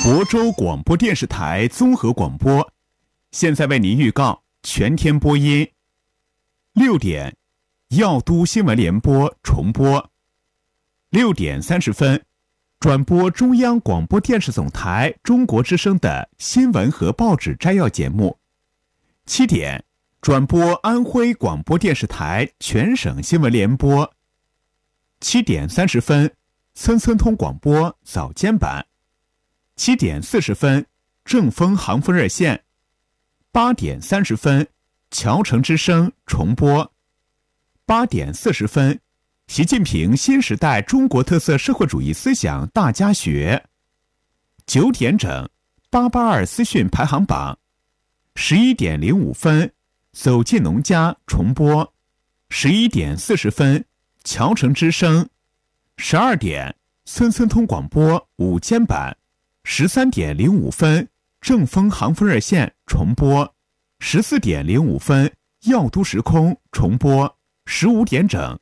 亳州广播电视台综合广播，现在为您预告全天播音。6点，药都新闻联播重播。6点30分，转播中央广播电视总台中国之声的新闻和报纸摘要节目。7点，转播安徽广播电视台全省新闻联播。7点30分，村村通广播早间版。7点40分，正风航风热线。8点30分，侨城之声重播。8点40分，习近平新时代中国特色社会主义思想大家学。9点整，882资讯排行榜。11点05分，走进农家重播。11点40分，侨城之声。12点，村村通广播午间版。13点05分，正风航风热线重播。14点05分，药都时空重播。15点整，